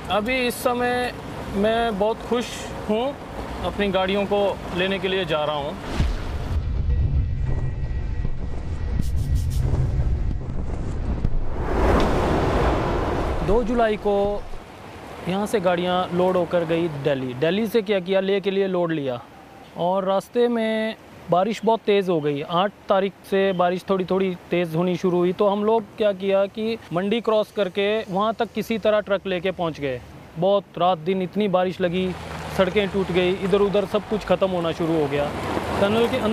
अभी इस समय मैं बहुत खुश हूँ, अपनी गाड़ियों को लेने के लिए जा रहा हूँ। 2 जुलाई को यहाँ से गाड़ियाँ लोड होकर गई दिल्ली। दिल्ली से क्या किया, ले के लिए लोड लिया और रास्ते में बारिश बहुत तेज़ हो गई। 8 तारीख से बारिश थोड़ी थोड़ी तेज़ होनी शुरू हुई, तो हम लोग क्या किया कि मंडी क्रॉस करके वहाँ तक किसी तरह ट्रक लेके पहुँच गए। बहुत रात दिन इतनी बारिश लगी, सड़कें टूट गई, इधर उधर सब कुछ ख़त्म होना शुरू हो गया। टनल के